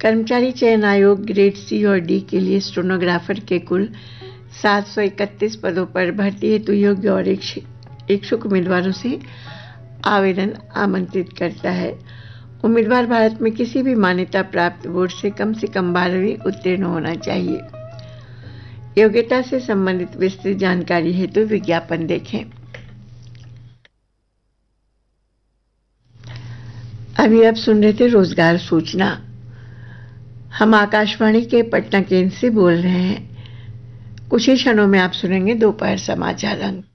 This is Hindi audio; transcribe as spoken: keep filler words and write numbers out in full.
कर्मचारी चयन आयोग ग्रेड सी और डी के लिए स्टेनोग्राफर के कुल सात सौ इकतीस पदों पर भर्ती हेतु योग्य और इच्छुक उम्मीदवारों से आवेदन आमंत्रित करता है। उम्मीदवार भारत में किसी भी मान्यता प्राप्त बोर्ड से कम से कम बारहवीं उत्तीर्ण होना चाहिए। योग्यता से संबंधित विस्तृत जानकारी हेतु विज्ञापन देखें। अभी आप सुन रहे थे रोजगार सूचना। हम आकाशवाणी के पटना केंद्र से बोल रहे हैं। कुछ ही क्षणों में आप सुनेंगे दोपहर समाचार अंक।